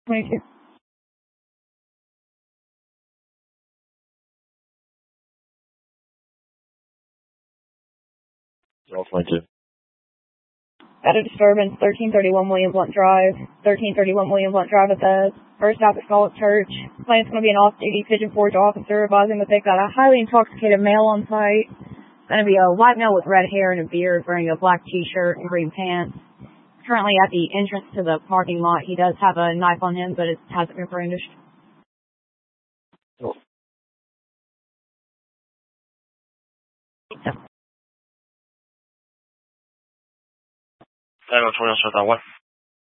22. All 22. Got a disturbance, 1331 William Blunt Drive. 1331 William Blunt Drive at the First Apostolic Church. Claim's going to be an off-duty Pigeon Forge officer advising that they've got a highly intoxicated male on site. Going to be a white male with red hair and a beard, wearing a black t-shirt and green pants. Currently at the entrance to the parking lot. He does have a knife on him, but it hasn't been brandished. Oh. Yeah. 21 South Highway.